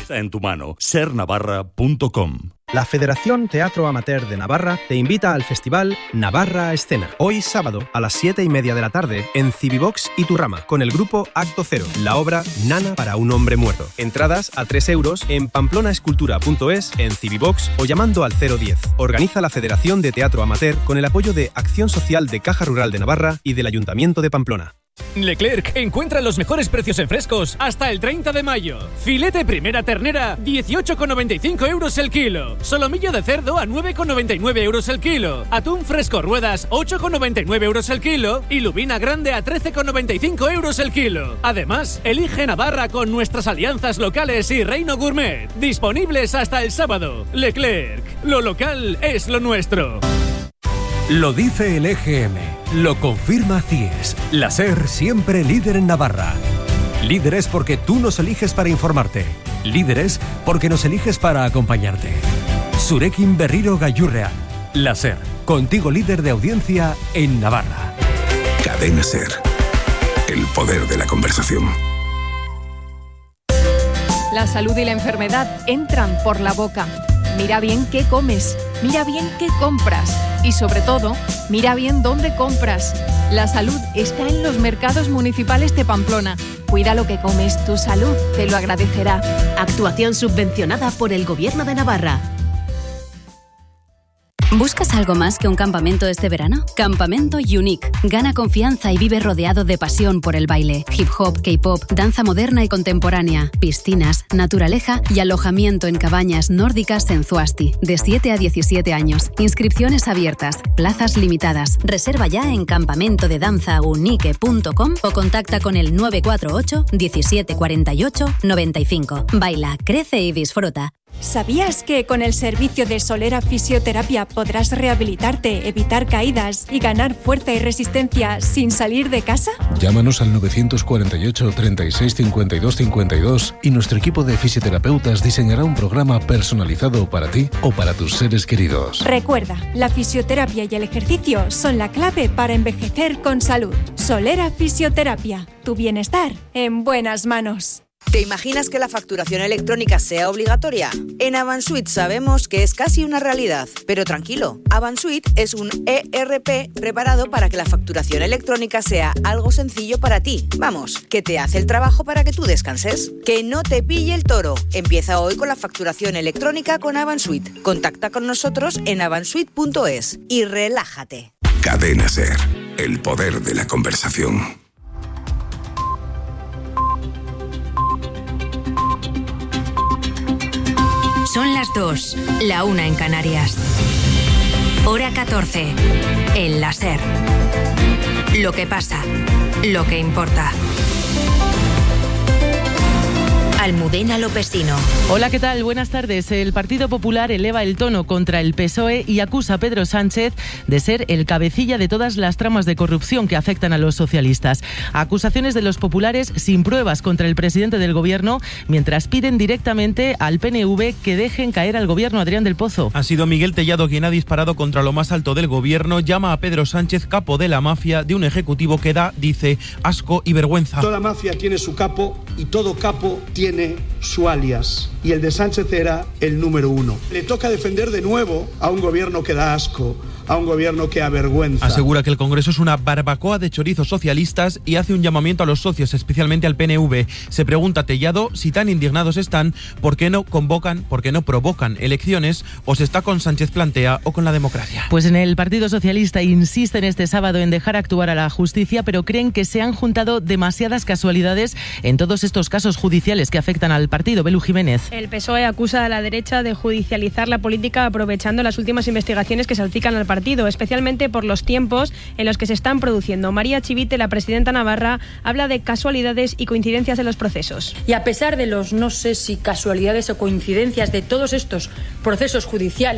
Está en tu mano. sernavarra.com. La Federación Teatro Amateur de Navarra te invita al festival Navarra Escena. Hoy sábado a las 7:30 de la tarde en Civivox y Turrama con el grupo Acto Cero, la obra Nana para un hombre muerto. Entradas a 3 euros en pamplonaescultura.es, en Civivox o llamando al 010. Organiza la Federación de Teatro Amateur con el apoyo de Acción Social de Caja Rural de Navarra y del Ayuntamiento de Pamplona. Leclerc encuentra los mejores precios en frescos hasta el 30 de mayo. Filete primera ternera, 18,95 euros el kilo. Solomillo de cerdo a 9,99 euros el kilo. Atún fresco ruedas, 8,99 euros el kilo. Y lubina grande a 13,95 euros el kilo. Además, elige Navarra con nuestras alianzas locales y Reino Gourmet. Disponibles hasta el sábado. Leclerc, lo local es lo nuestro. Lo dice el EGM, lo confirma CIES. La SER siempre líder en Navarra. Líderes porque tú nos eliges para informarte. Líderes porque nos eliges para acompañarte. Zurekin Berriro Gaiurrean. La SER, contigo líder de audiencia en Navarra. Cadena SER, el poder de la conversación. La salud y la enfermedad entran por la boca. Mira bien qué comes, mira bien qué compras y sobre todo, mira bien dónde compras. La salud está en los mercados municipales de Pamplona. Cuida lo que comes, tu salud te lo agradecerá. Actuación subvencionada por el Gobierno de Navarra. ¿Buscas algo más que un campamento este verano? Campamento Unique. Gana confianza y vive rodeado de pasión por el baile, hip hop, K-pop, danza moderna y contemporánea, piscinas, naturaleza y alojamiento en cabañas nórdicas en Zuasti, de 7 a 17 años. Inscripciones abiertas, plazas limitadas. Reserva ya en campamentodedanzaunique.com o contacta con el 948 17 48 95. Baila, crece y disfruta. ¿Sabías que con el servicio de Solera Fisioterapia podrás rehabilitarte, evitar caídas y ganar fuerza y resistencia sin salir de casa? Llámanos al 948 36 52 52 y nuestro equipo de fisioterapeutas diseñará un programa personalizado para ti o para tus seres queridos. Recuerda, la fisioterapia y el ejercicio son la clave para envejecer con salud. Solera Fisioterapia, tu bienestar en buenas manos. ¿Te imaginas que la facturación electrónica sea obligatoria? En Avansuit sabemos que es casi una realidad, pero tranquilo, Avansuit es un ERP preparado para que la facturación electrónica sea algo sencillo para ti. Vamos, que te hace el trabajo para que tú descanses. Que no te pille el toro. Empieza hoy con la facturación electrónica con Avansuit. Contacta con nosotros en avansuit.es y relájate. Cadena SER, el poder de la conversación. Son las 2, la 1 en Canarias. Hora 14, en la SER. Lo que pasa, lo que importa. Almudena Lopesino. Hola, ¿qué tal? Buenas tardes. El Partido Popular eleva el tono contra el PSOE y acusa a Pedro Sánchez de ser el cabecilla de todas las tramas de corrupción que afectan a los socialistas. Acusaciones de los populares sin pruebas contra el presidente del gobierno, mientras piden directamente al PNV que dejen caer al gobierno Adrián del Pozo. Ha sido Miguel Tellado quien ha disparado contra lo más alto del gobierno, llama a Pedro Sánchez capo de la mafia de un ejecutivo que da, dice, asco y vergüenza. Toda mafia tiene su capo y todo capo tiene su alias, y el de Sánchez era el número 1. Le toca defender de nuevo a un gobierno que da asco, a un gobierno que avergüenza. Asegura que el Congreso es una barbacoa de chorizos socialistas y hace un llamamiento a los socios, especialmente al PNV. Se pregunta Tellado si tan indignados están, ¿por qué no convocan, por qué no provocan elecciones? ¿O se está con Sánchez Plantea o con la democracia? Pues en el Partido Socialista insisten este sábado en dejar actuar a la justicia, pero creen que se han juntado demasiadas casualidades en todos estos casos judiciales que afectan al partido. Belu Jiménez. El PSOE acusa a la derecha de judicializar la política aprovechando las últimas investigaciones que salpican al partido, especialmente por los tiempos en los que se están produciendo. María Chivite, la presidenta navarra, habla de casualidades y coincidencias de los procesos. Y a pesar de los, no sé si casualidades o coincidencias de todos estos procesos judiciales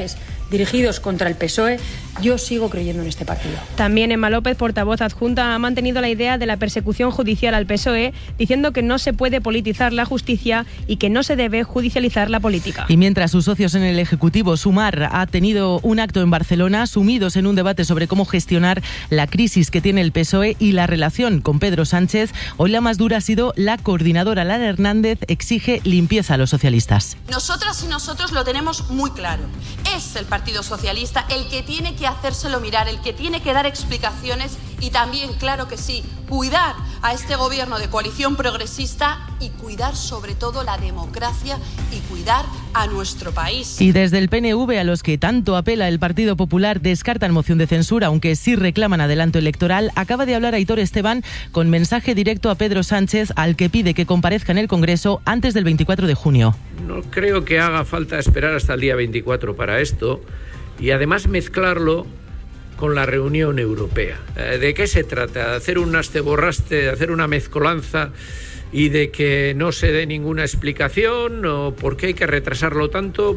dirigidos contra el PSOE, yo sigo creyendo en este partido. También Emma López, portavoz adjunta, ha mantenido la idea de la persecución judicial al PSOE, diciendo que no se puede politizar la justicia y que no se debe judicializar la política. Y mientras sus socios en el Ejecutivo, Sumar, ha tenido un acto en Barcelona, sumidos en un debate sobre cómo gestionar la crisis que tiene el PSOE y la relación con Pedro Sánchez, hoy la más dura ha sido la coordinadora Lara Hernández, exige limpieza a los socialistas. Nosotras y nosotros lo tenemos muy claro. Es el Partido Socialista el que tiene que hacérselo mirar, el que tiene que dar explicaciones y también, claro que sí, cuidar a este gobierno de coalición progresista y cuidar sobre todo la democracia y cuidar a nuestro país. Y desde el PNV, a los que tanto apela el Partido Popular, descartan moción de censura, aunque sí reclaman adelanto electoral. Acaba de hablar Aitor Esteban con mensaje directo a Pedro Sánchez, al que pide que comparezca en el Congreso antes del 24 de junio. No creo que haga falta esperar hasta el día 24 para esto y además mezclarlo con la reunión europea. ¿De qué se trata? ¿De hacer un asteborraste, de hacer una mezcolanza y de que no se dé ninguna explicación? ¿O por qué hay que retrasarlo tanto?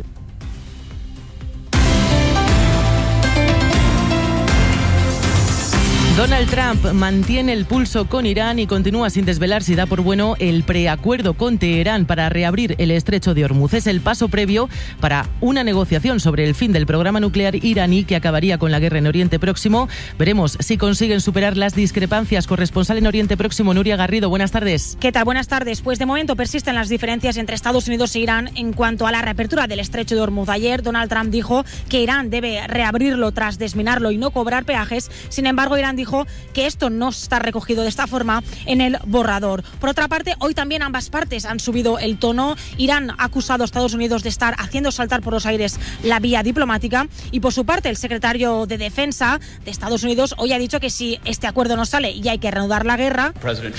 Donald Trump mantiene el pulso con Irán y continúa sin desvelar si da por bueno el preacuerdo con Teherán para reabrir el estrecho de Hormuz. Es el paso previo para una negociación sobre el fin del programa nuclear iraní que acabaría con la guerra en Oriente Próximo. Veremos si consiguen superar las discrepancias. Corresponsal en Oriente Próximo, Nuria Garrido, buenas tardes. ¿Qué tal? Buenas tardes. Pues de momento persisten las diferencias entre Estados Unidos e Irán en cuanto a la reapertura del estrecho de Hormuz. Ayer Donald Trump dijo que Irán debe reabrirlo tras desminarlo y no cobrar peajes. Sin embargo, Irán dijo que esto no está recogido de esta forma en el borrador. Por otra parte, hoy también ambas partes han subido el tono. Irán ha acusado a Estados Unidos de estar haciendo saltar por los aires la vía diplomática y por su parte el secretario de Defensa de Estados Unidos hoy ha dicho que si este acuerdo no sale y hay que reanudar la guerra,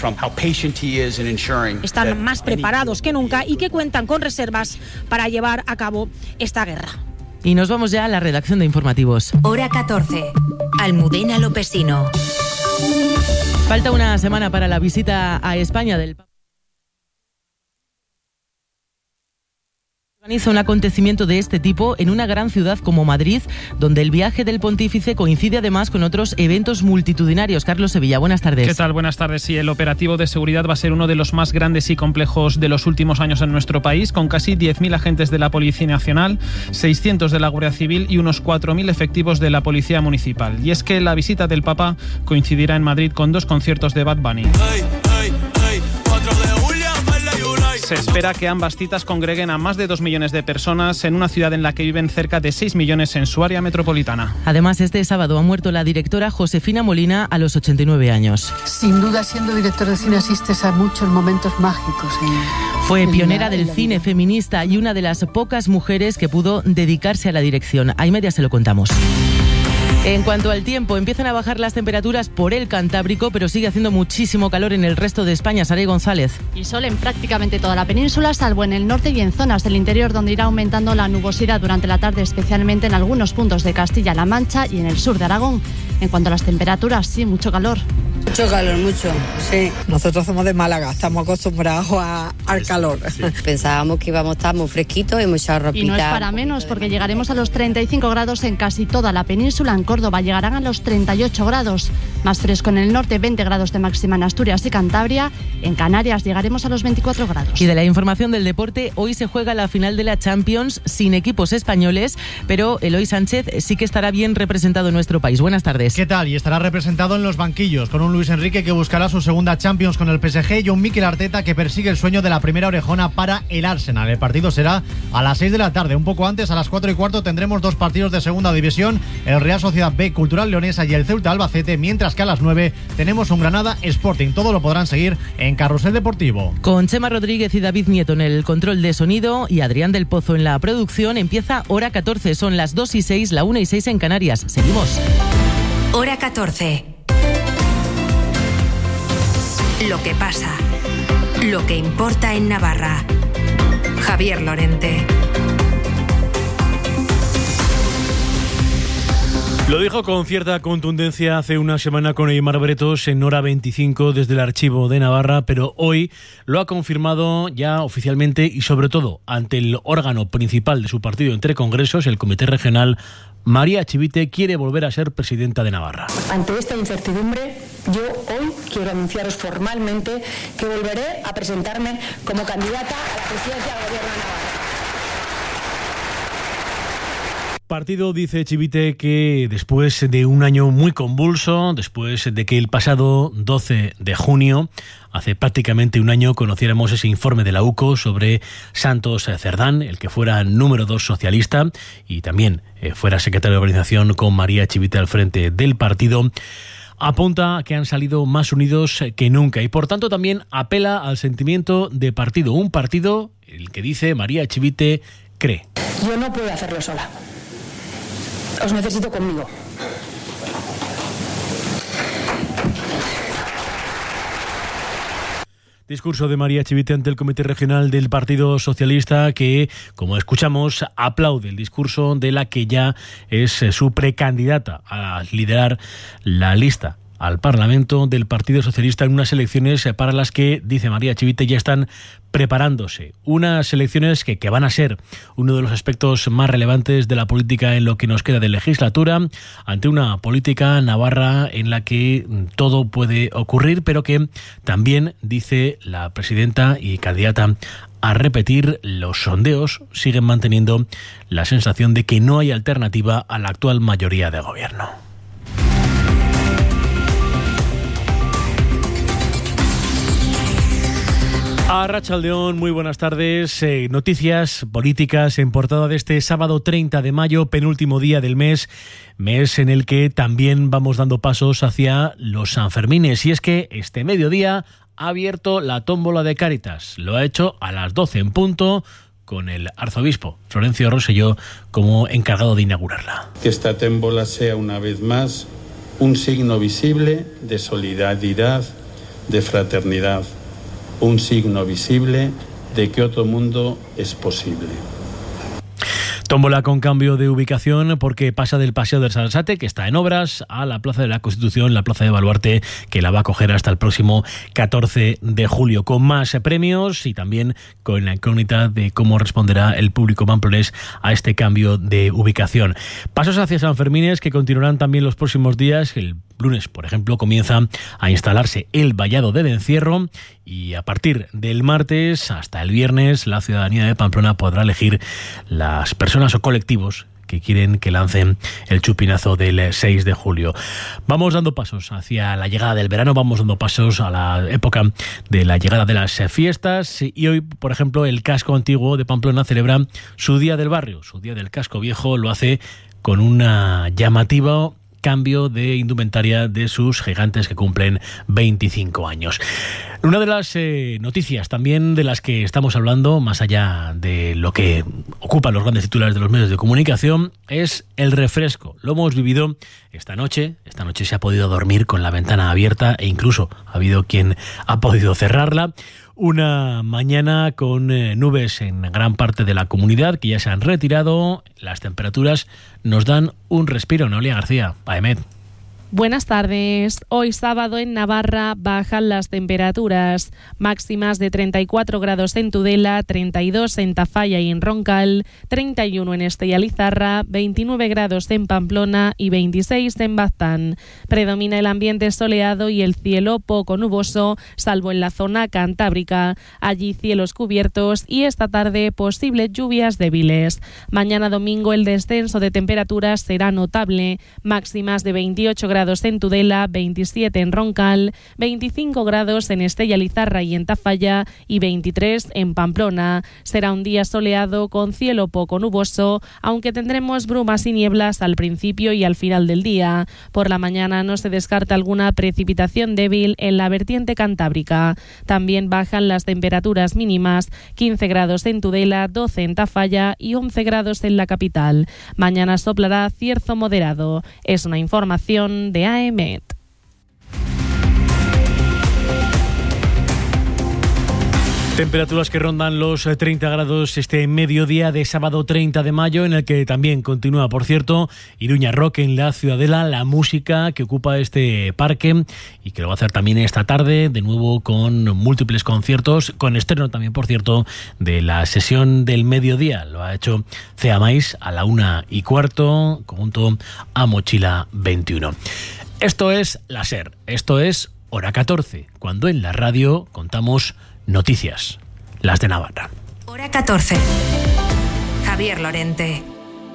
están más preparados que nunca y que cuentan con reservas para llevar a cabo esta guerra. Y nos vamos ya a la redacción de informativos. Hora 14. Almudena Lopesino. Falta una semana para la visita a España del Papa. Organiza un acontecimiento de este tipo en una gran ciudad como Madrid, donde el viaje del pontífice coincide además con otros eventos multitudinarios. Carlos Sevilla, buenas tardes. ¿Qué tal? Buenas tardes. Sí, el operativo de seguridad va a ser uno de los más grandes y complejos de los últimos años en nuestro país, con casi 10.000 agentes de la Policía Nacional, 600 de la Guardia Civil y unos 4.000 efectivos de la Policía Municipal. Y es que la visita del Papa coincidirá en Madrid con 2 conciertos de Bad Bunny. Se espera que ambas citas congreguen a más de 2 millones de personas en una ciudad en la que viven cerca de 6 millones en su área metropolitana. Además, este sábado ha muerto la directora Josefina Molina a los 89 años. Sin duda, siendo director de cine asistes a muchos momentos mágicos. Fue pionera del cine feminista y una de las pocas mujeres que pudo dedicarse a la dirección. A media se lo contamos. En cuanto al tiempo, empiezan a bajar las temperaturas por el Cantábrico, pero sigue haciendo muchísimo calor en el resto de España. Saray González. Y sol en prácticamente toda la península, salvo en el norte y en zonas del interior, donde irá aumentando la nubosidad durante la tarde, especialmente en algunos puntos de Castilla-La Mancha y en el sur de Aragón. En cuanto a las temperaturas, sí, mucho calor. Mucho calor, mucho, sí. Nosotros somos de Málaga, estamos acostumbrados al calor. Sí. Pensábamos que íbamos a estar muy fresquitos y mucha ropita. Y no es para menos, porque llegaremos a los 35 grados en casi toda la península. En Córdoba llegarán a los 38 grados. Más fresco en el norte, 20 grados de máxima en Asturias y Cantabria. En Canarias llegaremos a los 24 grados. Y de la información del deporte, hoy se juega la final de la Champions sin equipos españoles, pero Eloy Sánchez sí que estará bien representado en nuestro país. Buenas tardes. ¿Qué tal? Y estará representado en los banquillos, con un Luis Enrique que buscará su segunda Champions con el PSG y un Mikel Arteta que persigue el sueño de la primera orejona para el Arsenal. El partido será a las 6 de la tarde. Un poco antes, a las 4:15, tendremos 2 partidos de segunda división, el Real Sociedad B Cultural Leonesa y el Ceuta Albacete, mientras que a las 9 tenemos un Granada Sporting. Todo lo podrán seguir en Carrusel Deportivo. Con Chema Rodríguez y David Nieto en el control de sonido y Adrián del Pozo en la producción, empieza Hora 14. Son las 2:06, la 1:06 en Canarias. Seguimos. Hora 14. Lo que pasa, lo que importa en Navarra. Javier Lorente. Lo dijo con cierta contundencia hace una semana con Aymar Bretos en Hora 25 desde el Archivo de Navarra, pero hoy lo ha confirmado ya oficialmente y sobre todo ante el órgano principal de su partido entre congresos, el Comité Regional. María Chivite quiere volver a ser presidenta de Navarra. Ante esta incertidumbre, yo hoy quiero anunciaros formalmente que volveré a presentarme como candidata a la presidencia del Gobierno de Navarra. Partido, dice Chivite, que después de un año muy convulso, después de que el pasado 12 de junio, hace prácticamente un año, conociéramos ese informe de la UCO sobre Santos Cerdán, el que fuera número 2 socialista y también fuera secretario de organización con María Chivite al frente del partido, apunta a que han salido más unidos que nunca y por tanto también apela al sentimiento de partido, un partido el que dice María Chivite cree. Yo no puedo hacerlo sola. Os necesito conmigo. Discurso de María Chivite ante el Comité Regional del Partido Socialista que, como escuchamos, aplaude el discurso de la que ya es su precandidata a liderar la lista al Parlamento del Partido Socialista en unas elecciones para las que, dice María Chivite, ya están preparándose. Unas elecciones que van a ser uno de los aspectos más relevantes de la política en lo que nos queda de legislatura, ante una política navarra en la que todo puede ocurrir, pero que también, dice la presidenta y candidata a repetir, los sondeos siguen manteniendo la sensación de que no hay alternativa a la actual mayoría de gobierno. Arratsaldeon, muy buenas tardes. Noticias políticas en portada de este sábado 30 de mayo, penúltimo día del mes en el que también vamos dando pasos hacia los Sanfermines. Y es que este mediodía ha abierto la tómbola de Cáritas. Lo ha hecho a las 12 en punto, con el arzobispo Florencio Rosselló como encargado de inaugurarla. Que esta tómbola sea una vez más un signo visible de solidaridad, de fraternidad, un signo visible de que otro mundo es posible. Tómbola con cambio de ubicación porque pasa del Paseo del Sarasate, que está en obras, a la Plaza de la Constitución, la Plaza de Baluarte, que la va a coger hasta el próximo 14 de julio, con más premios y también con la incógnita de cómo responderá el público pamplonés a este cambio de ubicación. Pasos hacia Sanfermines que continuarán también los próximos días. El lunes, por ejemplo, comienza a instalarse el vallado del encierro y a partir del martes hasta el viernes la ciudadanía de Pamplona podrá elegir las personas o colectivos que quieren que lancen el chupinazo del 6 de julio. Vamos dando pasos hacia la llegada del verano, vamos dando pasos a la época de la llegada de las fiestas y hoy, por ejemplo, el casco antiguo de Pamplona celebra su Día del Barrio, su Día del Casco Viejo. Lo hace con una llamativa cambio de indumentaria de sus gigantes que cumplen 25 años. Una de las noticias también de las que estamos hablando, más allá de lo que ocupan los grandes titulares de los medios de comunicación, es el refresco. Lo hemos vivido esta noche. Esta noche se ha podido dormir con la ventana abierta e incluso ha habido quien ha podido cerrarla. Una mañana con nubes en gran parte de la comunidad que ya se han retirado. Las temperaturas nos dan un respiro. Noelia García, Paemet. Buenas tardes. Hoy sábado en Navarra bajan las temperaturas máximas de 34 grados en Tudela, 32 en Tafalla y en Roncal, 31 en Estella Lizarra, 29 grados en Pamplona y 26 en Baztán. Predomina el ambiente soleado y el cielo poco nuboso, salvo en la zona cantábrica. Allí cielos cubiertos y esta tarde posibles lluvias débiles. Mañana domingo el descenso de temperaturas será notable, máximas de 28 grados en Tudela, 27 en Roncal, 25 grados en Estella Lizarra y en Tafalla y 23 en Pamplona. Será un día soleado con cielo poco nuboso, aunque tendremos brumas y nieblas al principio y al final del día. Por la mañana no se descarta alguna precipitación débil en la vertiente cantábrica. También bajan las temperaturas mínimas, 15 grados en Tudela, 12 en Tafalla y 11 grados en la capital. Mañana soplará cierzo moderado. Es una información de AEMET. Temperaturas que rondan los 30 grados este mediodía de sábado 30 de mayo, en el que también continúa, por cierto, Iruña Rock en la Ciudadela, la música que ocupa este parque y que lo va a hacer también esta tarde, de nuevo con múltiples conciertos, con estreno también, por cierto, de la sesión del mediodía. Lo ha hecho Ceamais a la 1:15, junto a Mochila 21. Esto es la SER, esto es Hora 14, cuando en la radio contamos noticias, las de Navarra. Hora 14. Javier Lorente.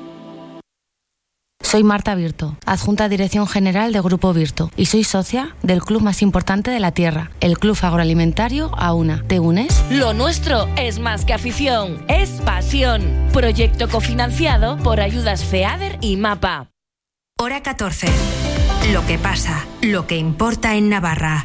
Soy Marta Virto, adjunta a Dirección General de Grupo Virto, y soy socia del club más importante de la tierra, el Club Agroalimentario AUNA. ¿Te unes? Lo nuestro es más que afición, es pasión. Proyecto cofinanciado por ayudas FEADER y MAPA. Hora 14. Lo que pasa, lo que importa en Navarra.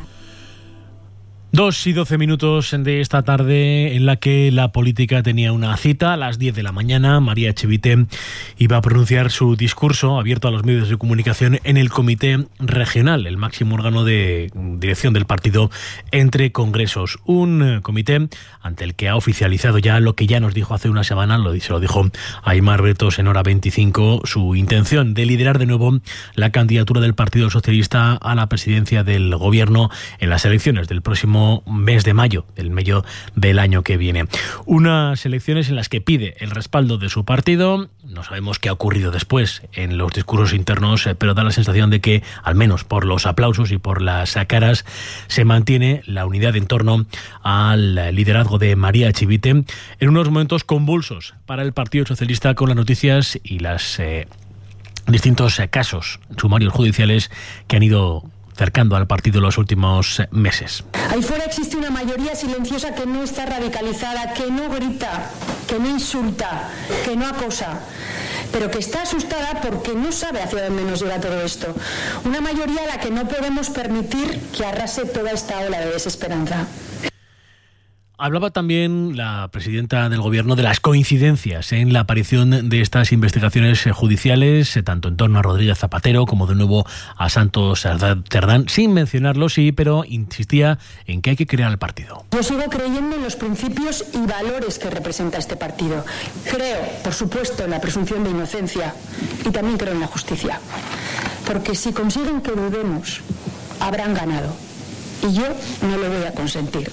2:12 de esta tarde, en la que la política tenía una cita a las 10 de la mañana. María Echevite iba a pronunciar su discurso abierto a los medios de comunicación en el Comité Regional, el máximo órgano de dirección del partido entre congresos. Un comité ante el que ha oficializado ya lo que ya nos dijo hace una semana, se lo dijo a Aimar Bretos en Hora 25, su intención de liderar de nuevo la candidatura del Partido Socialista a la presidencia del Gobierno en las elecciones del próximo mes de mayo, el medio del año que viene. Unas elecciones en las que pide el respaldo de su partido. No sabemos qué ha ocurrido después en los discursos internos, pero da la sensación de que, al menos por los aplausos y por las caras, se mantiene la unidad en torno al liderazgo de María Echevite en unos momentos convulsos para el Partido Socialista, con las noticias y los distintos casos sumarios judiciales que han ido cercando al partido en los últimos meses. Ahí fuera existe una mayoría silenciosa que no está radicalizada, que no grita, que no insulta, que no acosa, pero que está asustada porque no sabe hacia dónde nos lleva todo esto. Una mayoría a la que no podemos permitir que arrase toda esta ola de desesperanza. Hablaba también la presidenta del Gobierno de las coincidencias en la aparición de estas investigaciones judiciales, tanto en torno a Rodríguez Zapatero como de nuevo a Santos Cerdán, sin mencionarlo, sí, pero insistía en que hay que crear el partido. Yo sigo creyendo en los principios y valores que representa este partido. Creo, por supuesto, en la presunción de inocencia y también creo en la justicia. Porque si consiguen que dudemos, habrán ganado. Y yo no lo voy a consentir.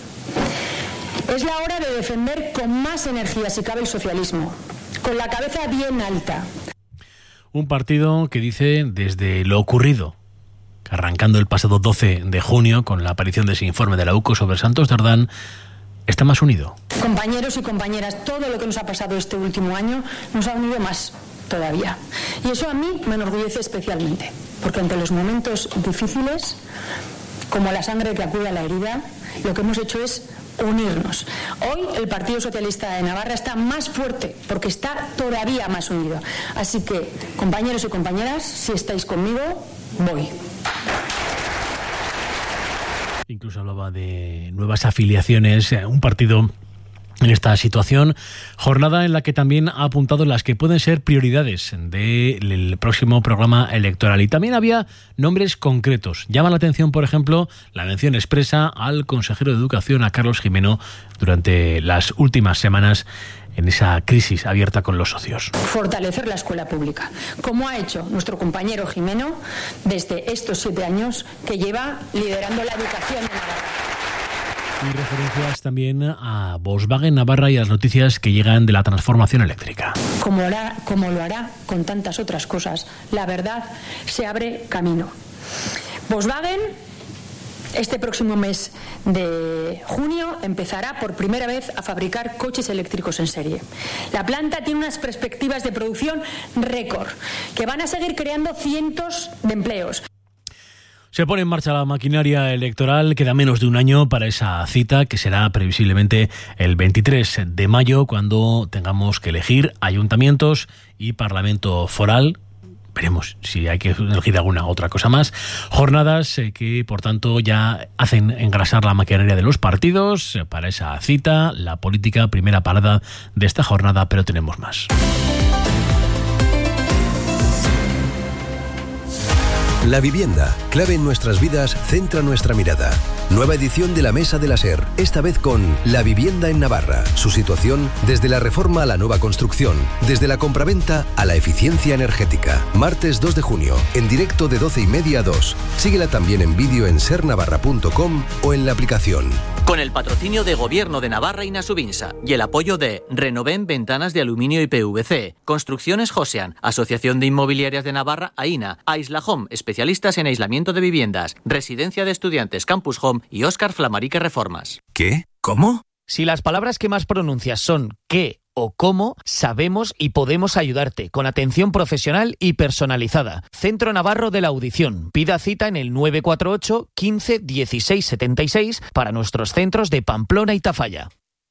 Es la hora de defender con más energía, si cabe, el socialismo, con la cabeza bien alta. Un partido que dice, desde lo ocurrido, arrancando el pasado 12 de junio, con la aparición de ese informe de la UCO sobre Santos Cerdán, está más unido. Compañeros y compañeras, todo lo que nos ha pasado este último año nos ha unido más todavía. Y eso a mí me enorgullece especialmente, porque ante los momentos difíciles, como la sangre que acude a la herida, lo que hemos hecho es unirnos. Hoy el Partido Socialista de Navarra está más fuerte porque está todavía más unido. Así que, compañeros y compañeras, si estáis conmigo, voy. Incluso hablaba de nuevas afiliaciones, un partido en esta situación, jornada en la que también ha apuntado las que pueden ser prioridades del próximo programa electoral. Y también había nombres concretos. Llama la atención, por ejemplo, la mención expresa al consejero de Educación, a Carlos Gimeno, durante las últimas semanas en esa crisis abierta con los socios. Fortalecer la escuela pública, como ha hecho nuestro compañero Gimeno desde estos 7 años que lleva liderando la educación de Navarra. Y referencias también a Volkswagen Navarra y a las noticias que llegan de la transformación eléctrica. Como lo hará con tantas otras cosas, la verdad se abre camino. Volkswagen, este próximo mes de junio, empezará por primera vez a fabricar coches eléctricos en serie. La planta tiene unas perspectivas de producción récord, que van a seguir creando cientos de empleos. Se pone en marcha la maquinaria electoral, queda menos de un año para esa cita que será previsiblemente el 23 de mayo, cuando tengamos que elegir ayuntamientos y parlamento foral. Veremos si hay que elegir alguna otra cosa más. Jornadas que, por tanto, ya hacen engrasar la maquinaria de los partidos para esa cita. La política, primera parada de esta jornada, pero tenemos más. La vivienda, clave en nuestras vidas, centra nuestra mirada. Nueva edición de la Mesa de la SER, esta vez con La vivienda en Navarra. Su situación desde la reforma a la nueva construcción, desde la compraventa a la eficiencia energética. Martes 2 de junio, en directo de 12:30 a 2. Síguela también en vídeo en sernavarra.com o en la aplicación. Con el patrocinio de Gobierno de Navarra y Nasubinsa y el apoyo de Renoven Ventanas de Aluminio y PVC, Construcciones Josean, Asociación de Inmobiliarias de Navarra, AINA, Aisla Home, especialistas en aislamiento de viviendas, Residencia de Estudiantes Campus Home y Óscar Flamarique Reformas. ¿Qué? ¿Cómo? Si las palabras que más pronuncias son qué o cómo, sabemos y podemos ayudarte con atención profesional y personalizada. Centro Navarro de la Audición. Pida cita en el 948 15 16 76 para nuestros centros de Pamplona y Tafalla.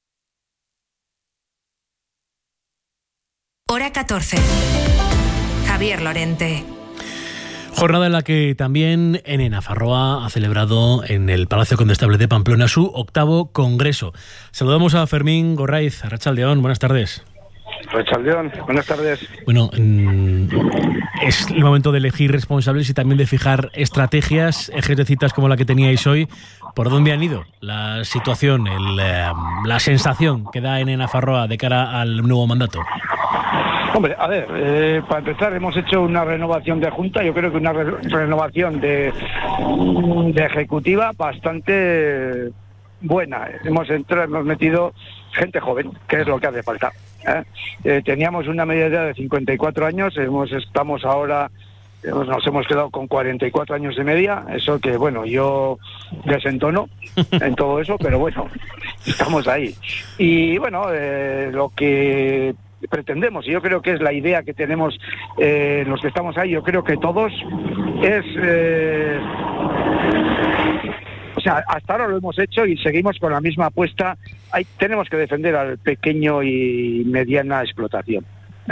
Hora 14. Javier Lorente. Jornada en la que también Enena Farroa ha celebrado en el Palacio Condestable de Pamplona su 8º congreso. Saludamos a Fermín Gorraiz, Arratsaldeón, buenas tardes. Arratsaldeón, buenas tardes. Bueno, es el momento de elegir responsables y también de fijar estrategias, ejes de citas como la que teníais hoy. ¿Por dónde han ido la situación, la sensación que da Enena Farroa de cara al nuevo mandato? Hombre, a ver, para empezar hemos hecho una renovación de Junta, yo creo que una renovación de ejecutiva bastante buena. Hemos metido gente joven, que es lo que hace falta. Teníamos una media edad de 54 años, estamos ahora, nos hemos quedado con 44 años de media, eso que bueno, yo desentono en todo eso, pero bueno, estamos ahí. Y bueno, lo que pretendemos, y yo creo que es la idea que tenemos los que estamos ahí, yo creo que todos es o sea, hasta ahora lo hemos hecho y seguimos con la misma apuesta. Tenemos que defender al pequeño y mediana explotación,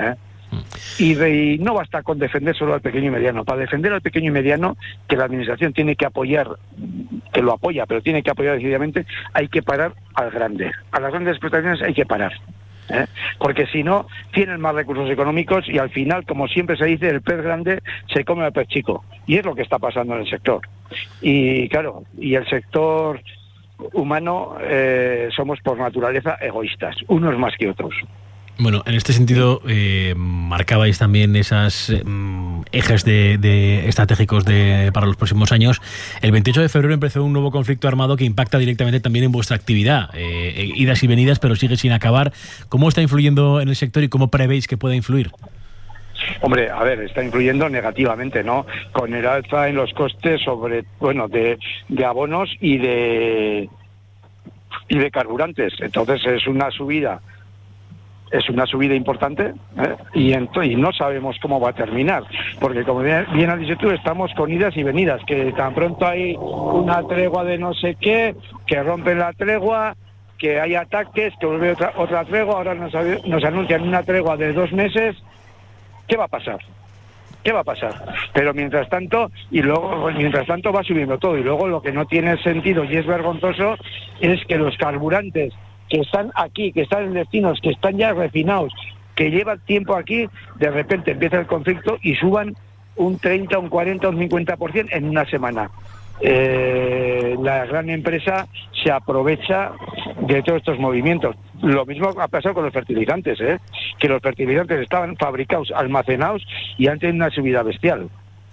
y no basta con defender solo al pequeño y mediano. Para defender al pequeño y mediano, que la administración tiene que apoyar, que lo apoya, pero tiene que apoyar decididamente, hay que parar al grande. A las grandes explotaciones hay que parar. Porque si no, tienen más recursos económicos y al final, como siempre se dice, el pez grande se come al pez chico. Y es lo que está pasando en el sector. Y claro, y el sector humano somos por naturaleza egoístas, unos más que otros. Bueno, en este sentido, marcabais también esas ejes de estratégicos para los próximos años. El 28 de febrero empezó un nuevo conflicto armado que impacta directamente también en vuestra actividad. Idas y venidas, pero sigue sin acabar. ¿Cómo está influyendo en el sector y cómo prevéis que pueda influir? Hombre, a ver, está influyendo negativamente, ¿no? Con el alza en los costes de abonos y de carburantes. Entonces es una subida importante, y no sabemos cómo va a terminar, porque como bien has dicho tú, estamos con idas y venidas, que tan pronto hay una tregua de no sé qué, que rompen la tregua, que hay ataques, que vuelve otra tregua, ahora nos anuncian una tregua de 2 meses. ¿Qué va a pasar? ¿Qué va a pasar? Pero mientras tanto va subiendo todo, y luego lo que no tiene sentido y es vergonzoso es que los carburantes que están aquí, que están en destinos, que están ya refinados, que llevan tiempo aquí, de repente empieza el conflicto y suban un 30, un 40, un 50% en una semana. La gran empresa se aprovecha de todos estos movimientos. Lo mismo ha pasado con los fertilizantes, que los fertilizantes estaban fabricados, almacenados y han tenido una subida bestial.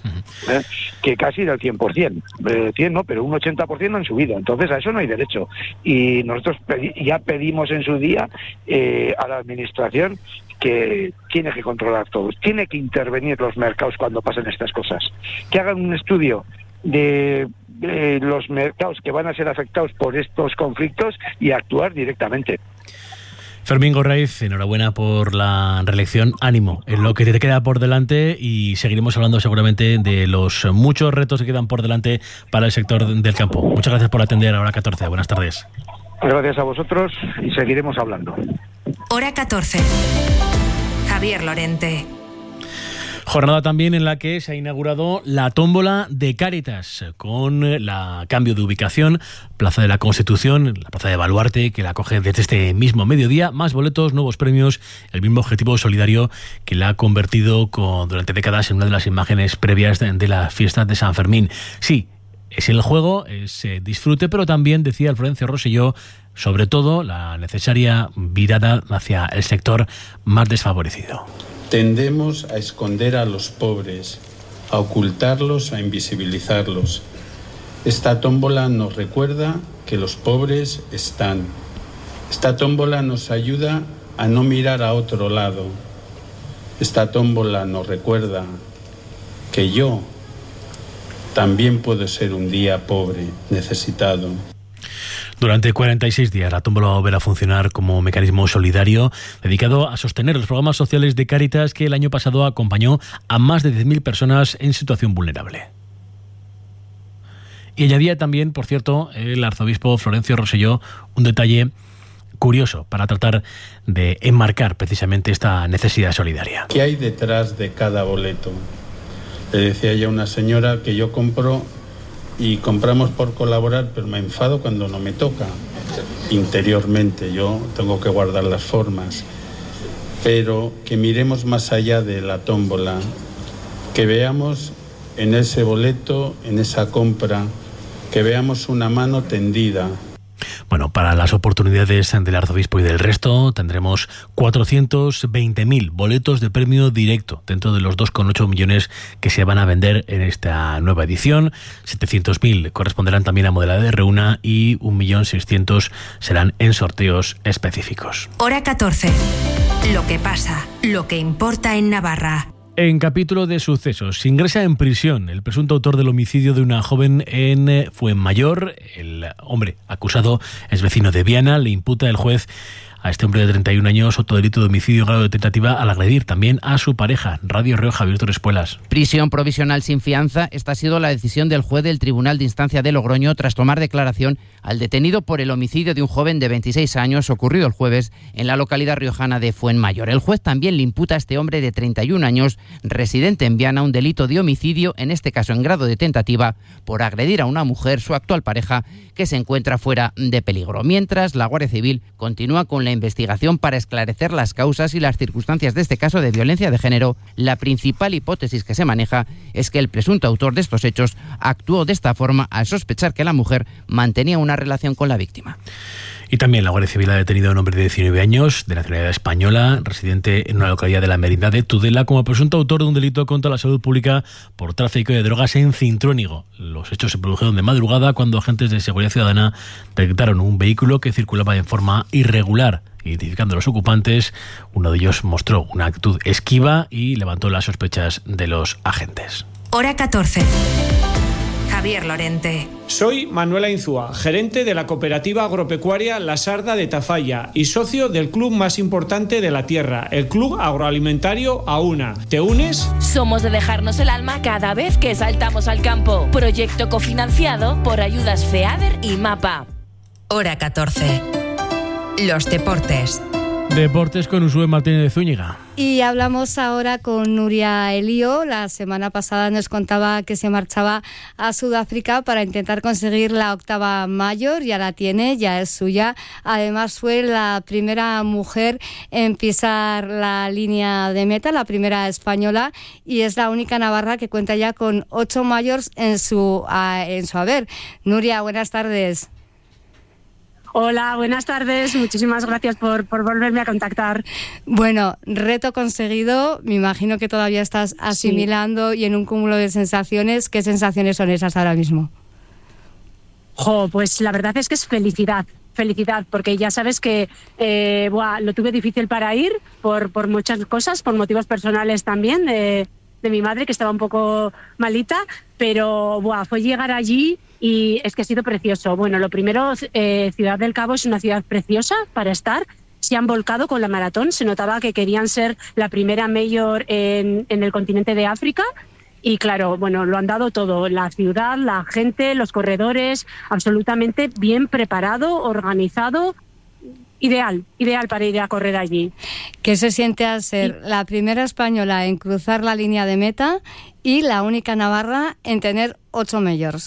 Que casi del 100%, 100 no, pero un 80% han subido. Entonces a eso no hay derecho. Y nosotros ya pedimos en su día a la administración que tiene que controlar todo, tiene que intervenir los mercados cuando pasen estas cosas, que hagan un estudio de los mercados que van a ser afectados por estos conflictos y actuar directamente. Fermín Gorraiz, enhorabuena por la reelección. Ánimo en lo que te queda por delante y seguiremos hablando seguramente de los muchos retos que quedan por delante para el sector del campo. Muchas gracias por atender a Hora 14. Buenas tardes. Gracias a vosotros y seguiremos hablando. Hora 14. Javier Lorente. Jornada también en la que se ha inaugurado la tómbola de Cáritas, con el cambio de ubicación, Plaza de la Constitución, la Plaza de Baluarte, que la acoge desde este mismo mediodía, más boletos, nuevos premios, el mismo objetivo solidario que la ha convertido durante décadas en una de las imágenes previas de la fiesta de San Fermín. Sí, es el juego, es disfrute, pero también, decía el Florencio Rosselló, sobre todo la necesaria virada hacia el sector más desfavorecido. Tendemos a esconder a los pobres, a ocultarlos, a invisibilizarlos. Esta tómbola nos recuerda que los pobres están. Esta tómbola nos ayuda a no mirar a otro lado. Esta tómbola nos recuerda que yo también puedo ser un día pobre, necesitado. Durante 46 días la tómbola va a volver a funcionar como mecanismo solidario dedicado a sostener los programas sociales de Cáritas, que el año pasado acompañó a más de 10.000 personas en situación vulnerable. Y añadía también, por cierto, el arzobispo Florencio Rosselló, un detalle curioso para tratar de enmarcar precisamente esta necesidad solidaria. ¿Qué hay detrás de cada boleto? Le decía ya a una señora que yo compro y compramos por colaborar, pero me enfado cuando no me toca. Interiormente yo tengo que guardar las formas, pero que miremos más allá de la tómbola, que veamos en ese boleto, en esa compra, que veamos una mano tendida. Bueno, para las oportunidades del arzobispo y del resto tendremos 420.000 boletos de premio directo dentro de los 2,8 millones que se van a vender en esta nueva edición. 700.000 corresponderán también a modalidad de reúna y 1.600.000 serán en sorteos específicos. Hora 14. Lo que pasa, lo que importa en Navarra. En capítulo de sucesos, ingresa en prisión el presunto autor del homicidio de una joven en Fuenmayor. El hombre acusado es vecino de Viana. Le imputa el juez a este hombre de 31 años otro delito de homicidio en grado de tentativa al agredir también a su pareja. Radio Rioja, Víctor Espuelas. Prisión provisional sin fianza. Esta ha sido la decisión del juez del Tribunal de Instancia de Logroño tras tomar declaración al detenido por el homicidio de un joven de 26 años ocurrido el jueves en la localidad riojana de Fuenmayor. El juez también le imputa a este hombre de 31 años, residente en Viana, un delito de homicidio, en este caso en grado de tentativa, por agredir a una mujer, su actual pareja, que se encuentra fuera de peligro. Mientras, la Guardia Civil continúa con la investigación para esclarecer las causas y las circunstancias de este caso de violencia de género. La principal hipótesis que se maneja es que el presunto autor de estos hechos actuó de esta forma al sospechar que la mujer mantenía una relación con la víctima. Y también la Guardia Civil ha detenido a un hombre de 19 años, de nacionalidad española, residente en una localidad de la Merindad de Tudela, como presunto autor de un delito contra la salud pública por tráfico de drogas en Cintrónigo. Los hechos se produjeron de madrugada cuando agentes de seguridad ciudadana detectaron un vehículo que circulaba en forma irregular. Identificando a los ocupantes, uno de ellos mostró una actitud esquiva y levantó las sospechas de los agentes. Hora 14. Javier Lorente. Soy Manuela Inzúa, gerente de la cooperativa agropecuaria La Sarda de Tafalla y socio del club más importante de la tierra, el Club Agroalimentario AUNA. ¿Te unes? Somos de dejarnos el alma cada vez que saltamos al campo. Proyecto cofinanciado por ayudas FEADER y MAPA. Hora 14. Los deportes. Deportes con Usue Martínez de Zúñiga. Y hablamos ahora con Nuria Elío. La semana pasada nos contaba que se marchaba a Sudáfrica para intentar conseguir la octava mayor. Ya la tiene, ya es suya. Además fue la primera mujer en pisar la línea de meta, la primera española, y es la única navarra que cuenta ya con 8 mayores en su haber. Nuria, buenas tardes. Hola, buenas tardes. Muchísimas gracias por volverme a contactar. Bueno, reto conseguido. Me imagino que todavía estás asimilando y en un cúmulo de sensaciones. ¿Qué sensaciones son esas ahora mismo? Pues la verdad es que es felicidad, porque ya sabes que lo tuve difícil para ir por muchas cosas, por motivos personales también, de mi madre, que estaba un poco malita, pero fue llegar allí y es que ha sido precioso. Bueno, lo primero, Ciudad del Cabo es una ciudad preciosa para estar. Se han volcado con la maratón, se notaba que querían ser la primera mayor en el continente de África. Y claro, lo han dado todo, la ciudad, la gente, los corredores, absolutamente bien preparado, organizado. Ideal para ir a correr allí. ¿Qué se siente al ser la primera española en cruzar la línea de meta y la única navarra en tener 8 majors?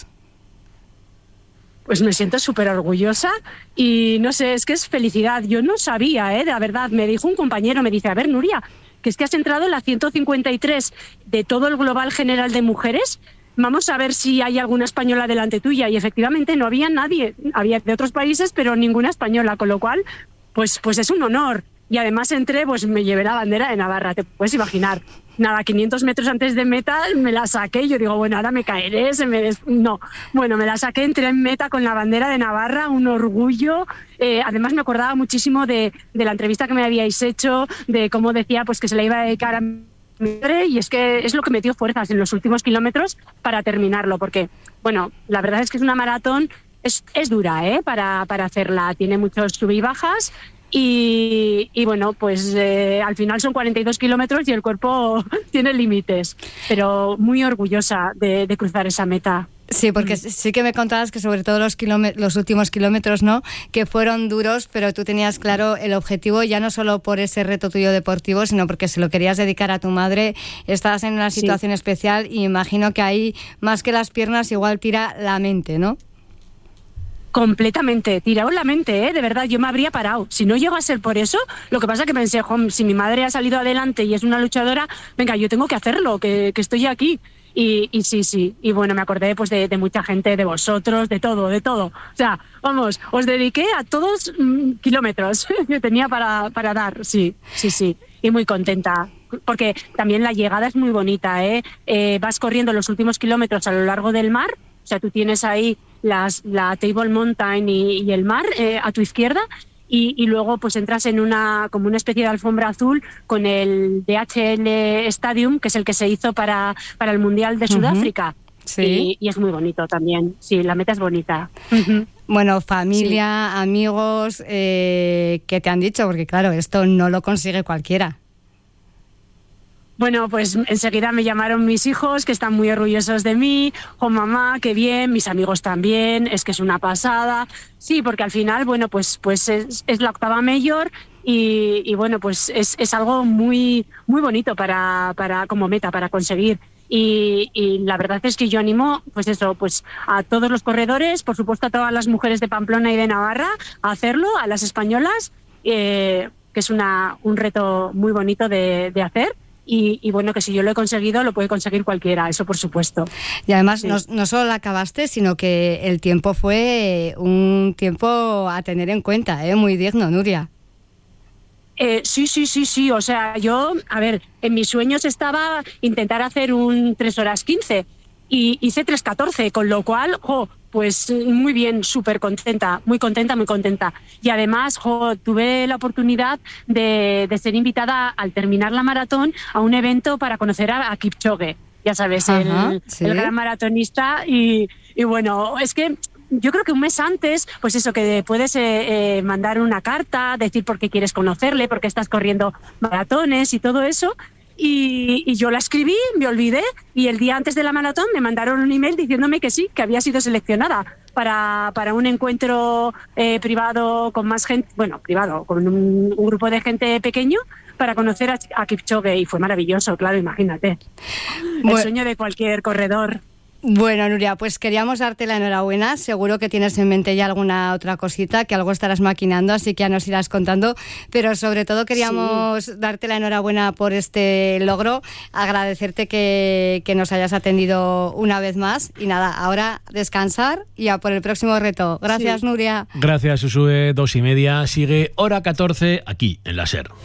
Pues me siento súper orgullosa y no sé, es que es felicidad. Yo no sabía, de la verdad, me dijo un compañero, me dice, a ver, Nuria, que es que has entrado en la 153 de todo el Global General de Mujeres, vamos a ver si hay alguna española delante tuya. Y efectivamente no había nadie, había de otros países, pero ninguna española, con lo cual, pues es un honor. Y además entré, pues me llevé la bandera de Navarra, te puedes imaginar. Nada, 500 metros antes de meta me la saqué, yo digo, bueno, ahora me caeré, no. Bueno, me la saqué, entré en meta con la bandera de Navarra, un orgullo. Además me acordaba muchísimo de la entrevista que me habíais hecho, de cómo decía pues que se la iba a dedicar a mi madre, y es que es lo que me dio fuerzas en los últimos kilómetros para terminarlo, porque, bueno, la verdad es que es una maratón, es dura, para hacerla, tiene muchos sub y bajas. Y bueno, pues al final son 42 kilómetros y el cuerpo tiene límites, pero muy orgullosa de cruzar esa meta. Sí, porque sí que me contabas que sobre todo los últimos kilómetros, ¿no?, que fueron duros, pero tú tenías claro el objetivo, ya no solo por ese reto tuyo deportivo, sino porque se lo querías dedicar a tu madre. Estabas en una situación especial y imagino que ahí, más que las piernas, igual tira la mente, ¿no? Completamente, tirado la mente, de verdad, yo me habría parado. Si no llego a ser por eso, lo que pasa es que pensé, si mi madre ha salido adelante y es una luchadora, venga, yo tengo que hacerlo, que estoy aquí. Y sí, y bueno, me acordé pues de mucha gente, de vosotros, de todo. O sea, vamos, os dediqué a todos kilómetros que tenía para dar, sí, y muy contenta. Porque también la llegada es muy bonita, vas corriendo los últimos kilómetros a lo largo del mar, o sea, tú tienes ahí la Table Mountain y el mar a tu izquierda, y luego pues entras en como una especie de alfombra azul con el DHL Stadium, que es el que se hizo para el Mundial de Sudáfrica. Sí. Y es muy bonito también. Sí, la meta es bonita. Bueno, familia, amigos, ¿qué te han dicho? Porque claro, esto no lo consigue cualquiera. Bueno, pues enseguida me llamaron mis hijos, que están muy orgullosos de mí. Mamá, qué bien, mis amigos también, es que es una pasada. Sí, porque al final, bueno, pues es la octava mayor y bueno, pues es algo muy, muy bonito para como meta, para conseguir. Y la verdad es que yo animo, pues a todos los corredores, por supuesto a todas las mujeres de Pamplona y de Navarra, a hacerlo, a las españolas, que es un reto muy bonito de hacer. Y bueno, que si yo lo he conseguido, lo puede conseguir cualquiera, eso por supuesto. Y además no solo la acabaste, sino que el tiempo fue un tiempo a tener en cuenta, muy digno, Nuria. Sí, o sea, yo, a ver, en mis sueños estaba intentar hacer un 3 horas 15 y hice 3:14, con lo cual, pues muy bien, súper contenta, muy contenta. Y además, tuve la oportunidad de ser invitada al terminar la maratón a un evento para conocer a Kipchoge, ya sabes, el gran maratonista. Y bueno, es que yo creo que un mes antes, pues eso, que puedes mandar una carta, decir por qué quieres conocerle, por qué estás corriendo maratones y todo eso. Y yo la escribí, me olvidé, y el día antes de la maratón me mandaron un email diciéndome que sí, que había sido seleccionada para un encuentro privado con más gente, bueno, privado, con un grupo de gente pequeño, para conocer a Kipchoge, y fue maravilloso, claro, imagínate. El sueño de cualquier corredor. Bueno, Nuria, pues queríamos darte la enhorabuena. Seguro que tienes en mente ya alguna otra cosita, que algo estarás maquinando, así que ya nos irás contando. Pero sobre todo queríamos darte la enhorabuena por este logro, agradecerte que nos hayas atendido una vez más. Y nada, ahora descansar y a por el próximo reto. Gracias, Nuria. Gracias, Susue. 2:30. Sigue hora 14 aquí en la SER.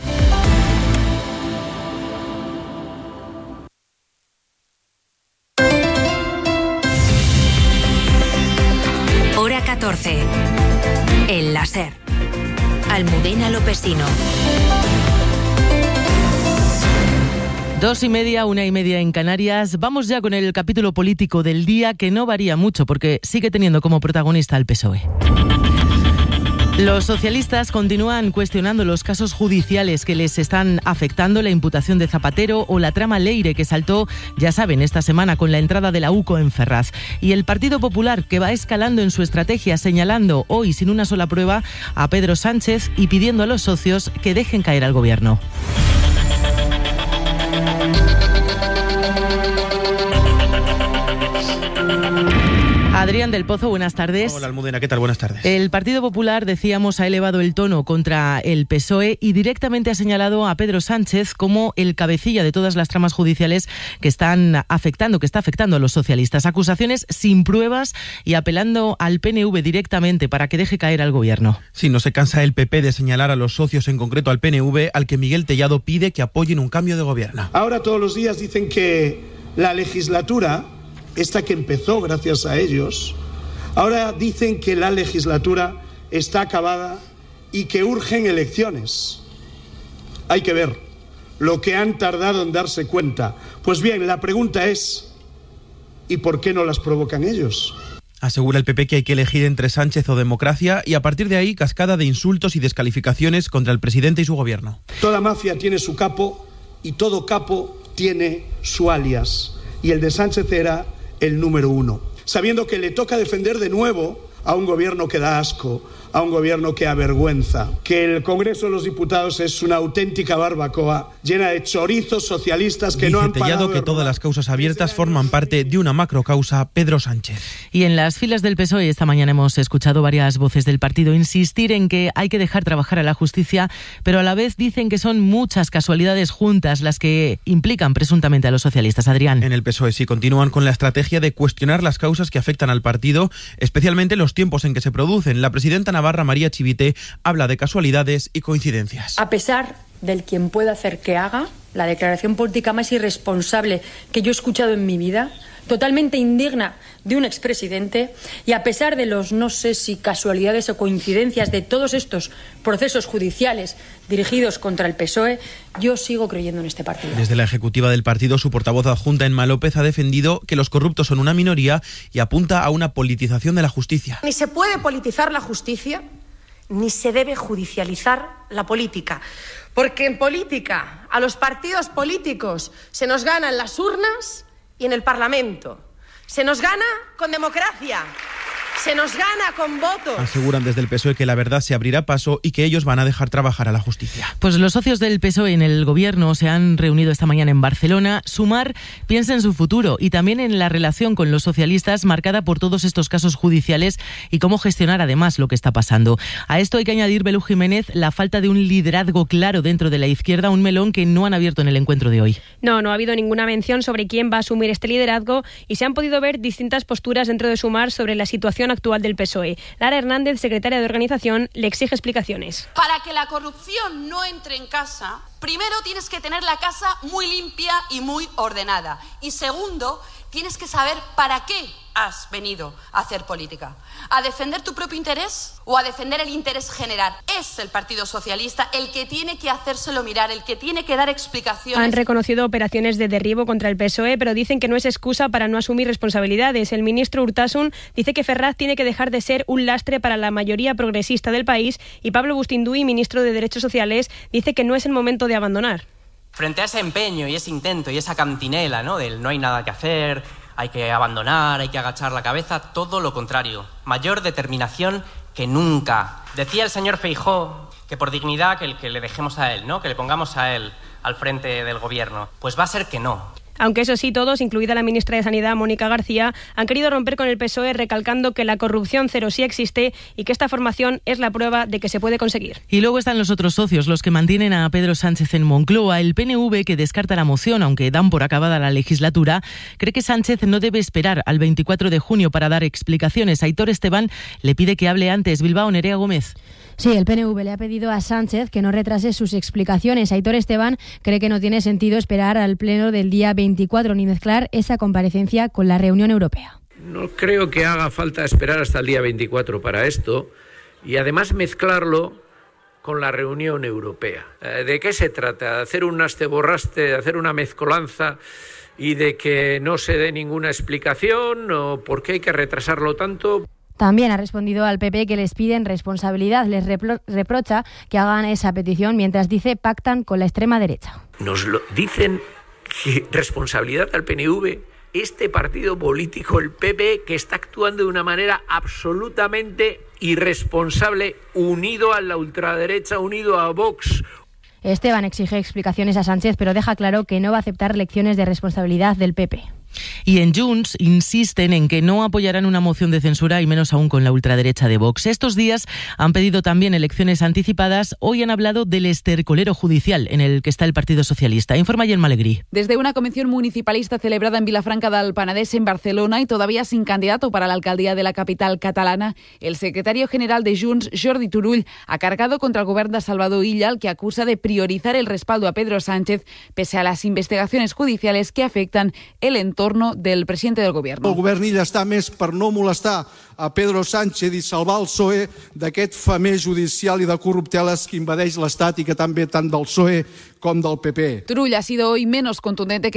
Hora 14. El láser. Almudena Lopesino. 2:30, 1:30 en Canarias. Vamos ya con el capítulo político del día, que no varía mucho porque sigue teniendo como protagonista al PSOE. Los socialistas continúan cuestionando los casos judiciales que les están afectando, la imputación de Zapatero o la trama Leire que saltó, ya saben, esta semana con la entrada de la UCO en Ferraz. Y el Partido Popular, que va escalando en su estrategia, señalando hoy sin una sola prueba a Pedro Sánchez y pidiendo a los socios que dejen caer al gobierno. Adrián del Pozo, buenas tardes. Hola Almudena, ¿qué tal? Buenas tardes. El Partido Popular, decíamos, ha elevado el tono contra el PSOE y directamente ha señalado a Pedro Sánchez como el cabecilla de todas las tramas judiciales que está afectando a los socialistas. Acusaciones sin pruebas y apelando al PNV directamente para que deje caer al gobierno. Sí, no se cansa el PP de señalar a los socios, en concreto al PNV, al que Miguel Tellado pide que apoyen un cambio de gobierno. Ahora todos los días dicen que la legislatura, esta que empezó gracias a ellos, ahora dicen que la legislatura está acabada y que urgen elecciones. Hay que ver lo que han tardado en darse cuenta. Pues bien, la pregunta es, ¿y por qué no las provocan ellos? Asegura el PP que hay que elegir entre Sánchez o democracia y a partir de ahí cascada de insultos y descalificaciones contra el presidente y su gobierno. Toda mafia tiene su capo y todo capo tiene su alias. Y el de Sánchez era el número 1. Sabiendo que le toca defender de nuevo a un gobierno que da asco, a un gobierno que avergüenza, que el Congreso de los Diputados es una auténtica barbacoa llena de chorizos socialistas que Dice no han Tellado parado que de todas las causas abiertas forman parte de una macrocausa Pedro Sánchez. Y en las filas del PSOE esta mañana hemos escuchado varias voces del partido insistir en que hay que dejar trabajar a la justicia, pero a la vez dicen que son muchas casualidades juntas las que implican presuntamente a los socialistas. Adrián. En el PSOE sí continúan con la estrategia de cuestionar las causas que afectan al partido, especialmente los tiempos en que se producen. La presidenta navarra, María Chivite, habla de casualidades y coincidencias. A pesar del quien pueda hacer que haga, la declaración política más irresponsable que yo he escuchado en mi vida, totalmente indigna de un expresidente, y a pesar de los no sé si casualidades o coincidencias de todos estos procesos judiciales dirigidos contra el PSOE, yo sigo creyendo en este partido. Desde la ejecutiva del partido, su portavoz adjunta, Emma López, ha defendido que los corruptos son una minoría y apunta a una politización de la justicia. Ni se puede politizar la justicia, ni se debe judicializar la política. Porque en política, a los partidos políticos se nos gana en las urnas y en el Parlamento. Se nos gana con democracia. Se nos gana con votos. Aseguran desde el PSOE que la verdad se abrirá paso y que ellos van a dejar trabajar a la justicia. Pues los socios del PSOE en el gobierno se han reunido esta mañana en Barcelona. Sumar piensa en su futuro y también en la relación con los socialistas marcada por todos estos casos judiciales y cómo gestionar además lo que está pasando. A esto hay que añadir, Belú Jiménez, la falta de un liderazgo claro dentro de la izquierda, un melón que no han abierto en el encuentro de hoy. No ha habido ninguna mención sobre quién va a asumir este liderazgo y se han podido ver distintas posturas dentro de Sumar sobre la situación actual del PSOE. Lara Hernández, secretaria de organización, le exige explicaciones. Para que la corrupción no entre en casa, primero tienes que tener la casa muy limpia y muy ordenada. Y segundo, tienes que saber para qué has venido a hacer política. ¿A defender tu propio interés o a defender el interés general? Es el Partido Socialista el que tiene que hacérselo mirar, el que tiene que dar explicaciones. Han reconocido operaciones de derribo contra el PSOE, pero dicen que no es excusa para no asumir responsabilidades. El ministro Urtasun dice que Ferraz tiene que dejar de ser un lastre para la mayoría progresista del país y Pablo Bustinduy, ministro de Derechos Sociales, dice que no es el momento de abandonar. Frente a ese empeño y ese intento y esa cantinela, ¿no?, del no hay nada que hacer, hay que abandonar, hay que agachar la cabeza, todo lo contrario. Mayor determinación que nunca. Decía el señor Feijóo que por dignidad que le dejemos a él, ¿no?, que le pongamos a él al frente del gobierno. Pues va a ser que no. Aunque eso sí, todos, incluida la ministra de Sanidad, Mónica García, han querido romper con el PSOE recalcando que la corrupción cero sí existe y que esta formación es la prueba de que se puede conseguir. Y luego están los otros socios, los que mantienen a Pedro Sánchez en Moncloa. El PNV, que descarta la moción, aunque dan por acabada la legislatura, cree que Sánchez no debe esperar al 24 de junio para dar explicaciones. Aitor Esteban le pide que hable antes. Bilbao, Nerea Gómez. Sí, el PNV le ha pedido a Sánchez que no retrase sus explicaciones. Aitor Esteban cree que no tiene sentido esperar al pleno del día 24 ni mezclar esa comparecencia con la reunión europea. No creo que haga falta esperar hasta el día 24 para esto y además mezclarlo con la reunión europea. ¿De qué se trata? ¿De hacer un asteborraste, de hacer una mezcolanza y de que no se dé ninguna explicación o por qué hay que retrasarlo tanto? También ha respondido al PP que les piden responsabilidad, les reprocha que hagan esa petición mientras dice pactan con la extrema derecha. Nos lo dicen que responsabilidad al PNV, este partido político, el PP, que está actuando de una manera absolutamente irresponsable, unido a la ultraderecha, unido a Vox. Esteban exige explicaciones a Sánchez, pero deja claro que no va a aceptar lecciones de responsabilidad del PP. Y en Junts insisten en que no apoyarán una moción de censura y menos aún con la ultraderecha de Vox. Estos días han pedido también elecciones anticipadas. Hoy han hablado del estercolero judicial en el que está el Partido Socialista. Informa Gemma Alegrí. Desde una convención municipalista celebrada en Vilafranca del Penedès, en Barcelona, y todavía sin candidato para la alcaldía de la capital catalana, el secretario general de Junts, Jordi Turull, ha cargado contra el gobierno de Salvador Illa, al que acusa de priorizar el respaldo a Pedro Sánchez pese a las investigaciones judiciales que afectan el entorno del presidente del gobierno. El govern Illa està més per no molestar a Pedro Sánchez i salvar el PSOE d'aquest femer judicial i de corrupteles que invadeix l'Estat i que també tant del PSOE com del PP. Turull ha sido hoy menos contundente que